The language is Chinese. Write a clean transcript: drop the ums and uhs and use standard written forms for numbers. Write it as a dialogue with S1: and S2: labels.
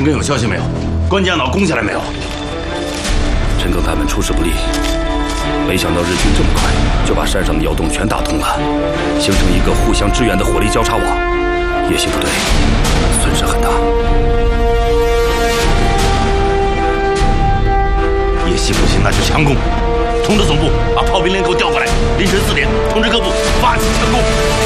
S1: 陈赓有消息没有？关家岛攻下来没有？
S2: 陈赓他们出师不利，没想到日军这么快就把山上的窑洞全打通了，形成一个互相支援的火力交叉网。叶系部队损失很大。
S1: 叶系不行，那就强攻。通知总部把炮兵连口调过来，凌晨4点通知各部发起强攻。